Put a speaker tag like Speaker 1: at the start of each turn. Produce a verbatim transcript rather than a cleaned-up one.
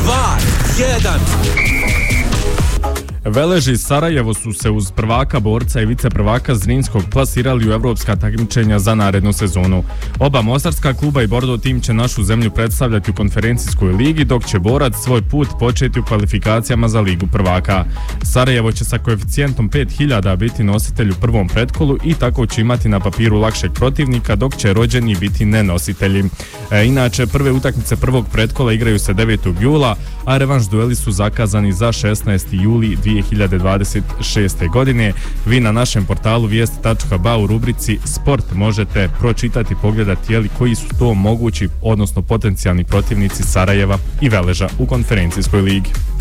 Speaker 1: dva, jedan.
Speaker 2: Velež i Sarajevo su se uz prvaka borca i viceprvaka Zrinskog plasirali u evropska takmičenja za narednu sezonu. Oba mostarska kluba i Bordo tim će našu zemlju predstavljati u konferencijskoj ligi, dok će Borac svoj put početi u kvalifikacijama za ligu prvaka. Sarajevo će sa koeficijentom pet hiljada biti nositelj u prvom pretkolu i tako će imati na papiru lakšeg protivnika, dok će Rođeni biti nenositelji. E, inače, prve utakmice prvog pretkola igraju se devetog jula, a revanš dueli su zakazani za šesnaesti juli dvije hiljade dvadeset šeste. godine. Vi na našem portalu vijesti tačka ba u rubrici Sport možete pročitati i pogledati jeli koji su to mogući, odnosno potencijalni protivnici Sarajeva i Veleža u konferencijskoj ligi.